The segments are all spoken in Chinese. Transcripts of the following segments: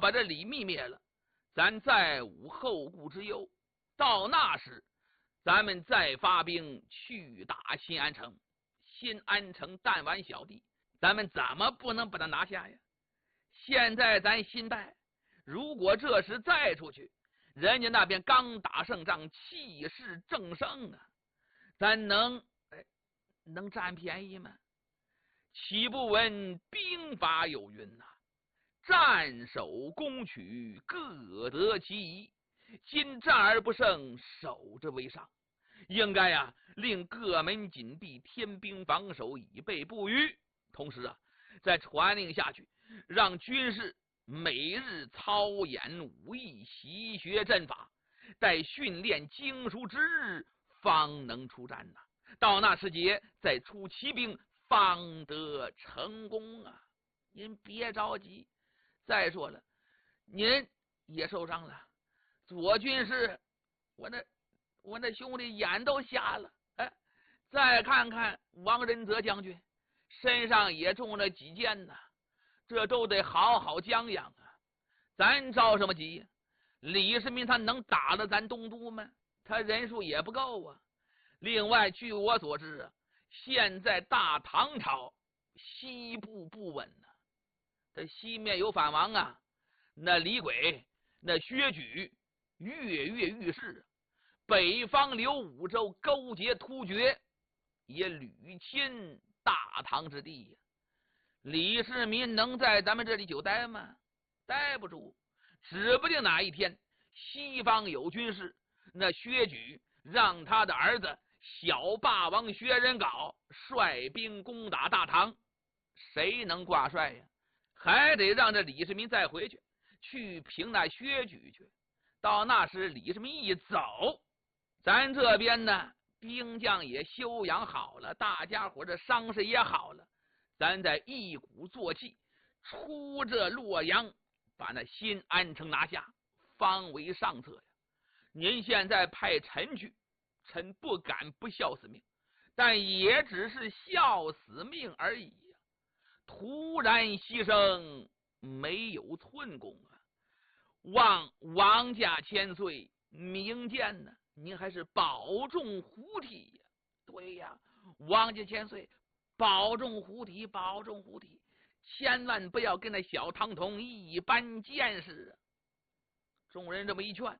把这李密灭了，咱再无后顾之忧。到那时，咱们再发兵去打新安城。新安城弹丸小地，咱们怎么不能把它拿下呀？现在咱新败，如果这时再出去，人家那边刚打胜仗，气势正盛啊，咱能占便宜吗？岂不闻兵法有云呐、战守攻取，各得其宜。今战而不胜，守之为上。应该啊，令各门紧闭，天兵防守，以备不虞。同时啊，再传令下去，让军士每日操演武艺，习学阵法，待训练精熟之日，方能出战呐。到那时节，再出奇兵，方得成功啊！您别着急。再说了，您也受伤了，左军师，我那兄弟眼都瞎了。再看看王仁泽将军，身上也中了几箭呢，这都得好好将养啊。咱着什么急呀？李世民他能打了咱东都吗？他人数也不够啊。另外，据我所知啊，现在大唐朝西部不稳呢，他西面有反王啊，那李轨、那薛举跃跃欲试，北方刘武周勾结突厥，也屡侵大唐之地呀。李世民能在咱们这里久待吗？待不住，指不定哪一天西方有军事，那薛举让他的儿子小霸王薛仁杲率兵攻打大唐，谁能挂帅呀？还得让这李世民再回去平那薛举去。到那时李世民一走，咱这边呢兵将也休养好了，大家伙这伤势也好了，咱再一鼓作气出这洛阳，把那新安城拿下，方为上策呀。您现在派臣去，臣不敢不效死命，但也只是效死命而已呀。突然牺牲，没有寸功啊！望王家千岁明鉴呢，您还是保重虎体呀。对呀，王家千岁，保重虎体，保重虎体，千万不要跟那小唐童一般见识啊！众人这么一劝，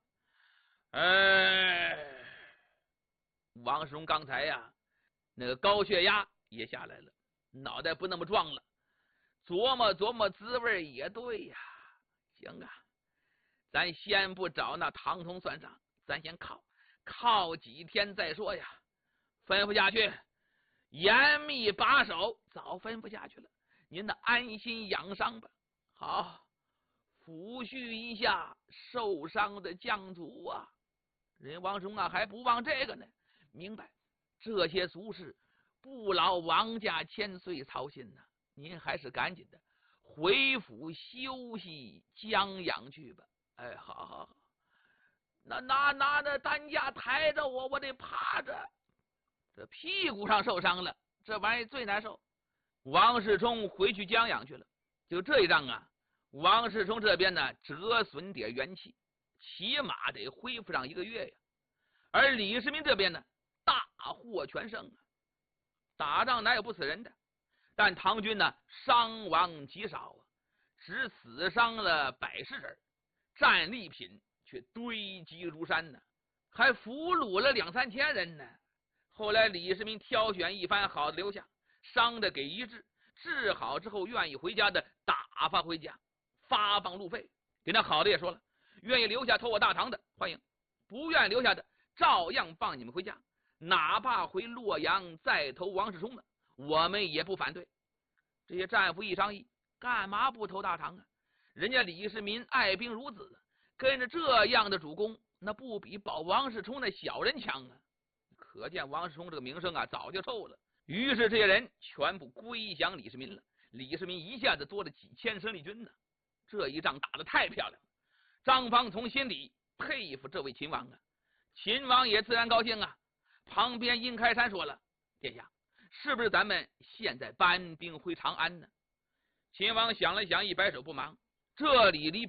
王世充刚才呀，那个高血压也下来了，脑袋不那么壮了，琢磨琢磨滋味也对呀。行啊，咱先不找那唐童算账，咱先靠几天再说呀。吩咐下去，严密把守。早吩咐下去了，您的安心养伤吧。好，抚恤一下受伤的将卒啊。人王世充啊还不忘这个呢，明白这些俗事不劳王家千岁操心呢。您还是赶紧的回府休息将养去吧。好，那拿着担架抬着我得趴着，这屁股上受伤了，这玩意最难受。王世充回去将养去了。就这一仗啊，王世充这边呢折损点元气，起码得恢复上1个月呀。而李世民这边呢大获全胜啊。打仗哪有不死人的？但唐军呢伤亡极少啊，只死伤了100人，战利品却堆积如山呢，还俘虏了2、3千人呢。后来李世民挑选一番好的留下，伤的给医治，治好之后愿意回家的打发回家，发放路费。给那好的也说了，愿意留下投我大唐的欢迎，不愿留下的照样放你们回家，哪怕回洛阳再投王世充呢，我们也不反对。这些战俘一商议，干嘛不投大唐啊？人家李世民爱兵如子，跟着这样的主公，那不比保王世充那小人强啊。可见王世充这个名声啊早就臭了。于是这些人全部归降李世民了。李世民一下子多了几千生力军呢。这一仗打得太漂亮了，张方从心里佩服这位秦王啊。秦王也自然高兴啊。旁边殷开山说了，殿下，是不是咱们现在搬兵回长安呢？秦王想了想，一摆手，不忙，这里离